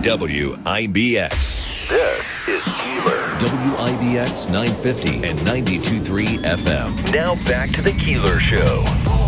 WIBX. This is Keeler. WIBX 950 and 92.3 FM. Now back to the Keeler Show.